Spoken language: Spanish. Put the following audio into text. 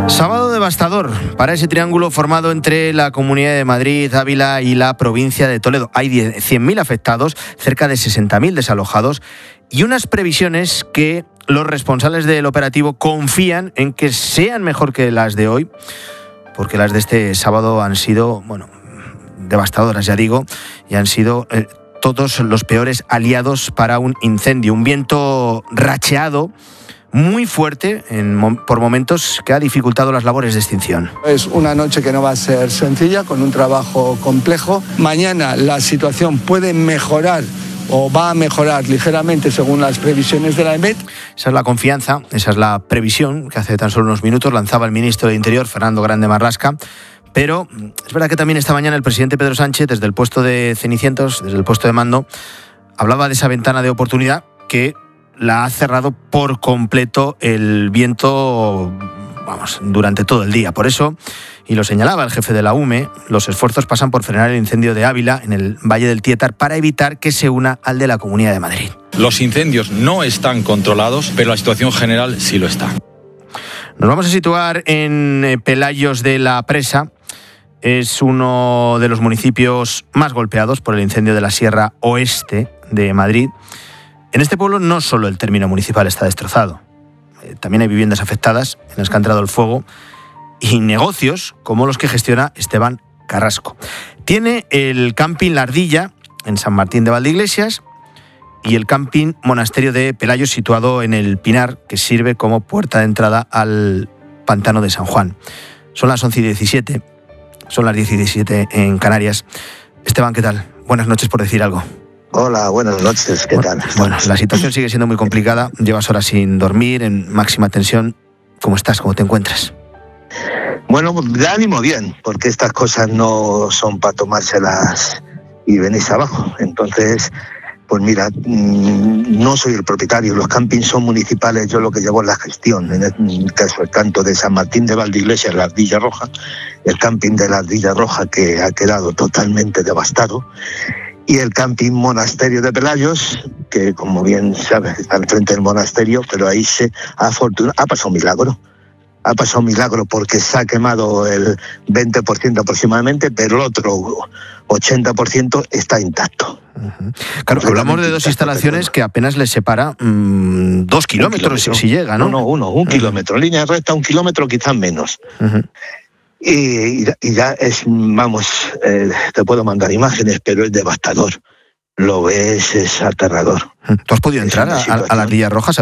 Sábado devastador para ese triángulo formado entre la Comunidad de Madrid, Ávila y la provincia de Toledo. Hay 100.000 afectados, cerca de 60.000 desalojados y unas previsiones que los responsables del operativo confían en que sean mejor que las de hoy, porque las de este sábado han sido, devastadoras, ya digo, y han sido todos los peores aliados para un incendio. Un viento racheado muy fuerte por momentos que ha dificultado las labores de extinción. Es una noche que no va a ser sencilla, con un trabajo complejo. Mañana la situación puede mejorar o va a mejorar ligeramente según las previsiones de la EMET. Esa es la confianza, esa es la previsión que hace tan solo unos minutos lanzaba el ministro de Interior, Fernando Grande Marlaska. Pero es verdad que también esta mañana el presidente Pedro Sánchez, desde el puesto de Cenicientos, desde el puesto de mando, hablaba de esa ventana de oportunidad que la ha cerrado por completo el viento, durante todo el día. Por eso, y lo señalaba el jefe de la UME, los esfuerzos pasan por frenar el incendio de Ávila en el Valle del Tietar para evitar que se una al de la Comunidad de Madrid. Los incendios no están controlados, pero la situación general sí lo está. Nos vamos a situar en Pelayos de la Presa. Es uno de los municipios más golpeados por el incendio de la Sierra Oeste de Madrid. En este pueblo no solo el término municipal está destrozado, también hay viviendas afectadas en las que ha entrado el fuego y negocios como los que gestiona Esteban Carrasco. Tiene el camping La Ardilla en San Martín de Valdeiglesias y el camping Monasterio de Pelayos situado en el Pinar, que sirve como puerta de entrada al pantano de San Juan. Son las 11:17, son las 10:17 en Canarias. Esteban, ¿qué tal? Buenas noches, por decir algo. Hola, buenas noches, ¿qué tal? Bueno, la situación sigue siendo muy complicada, llevas horas sin dormir, en máxima tensión. ¿Cómo estás? ¿Cómo te encuentras? Bueno, de ánimo bien, porque estas cosas no son para tomárselas y venirse abajo. Entonces, pues mira, no soy el propietario, los campings son municipales, yo lo que llevo es la gestión. En el caso, tanto de San Martín de Valdeiglesias, La Ardilla Roja, el camping de La Ardilla Roja, que ha quedado totalmente devastado, y el camping Monasterio de Pelayos, que como bien sabes está al frente del monasterio, pero ahí ha pasado un milagro. Ha pasado un milagro porque se ha quemado el 20% aproximadamente, pero el otro 80% está intacto. Uh-huh. Claro, hablamos de dos instalaciones que apenas les separa 2 kilómetros, si llega, ¿no? No, un kilómetro. En línea recta, 1 kilómetro, quizás menos. Uh-huh. Y ya es, te puedo mandar imágenes, pero es devastador. Lo ves, es aterrador. ¿Tú has podido entrar a La Ardilla Roja?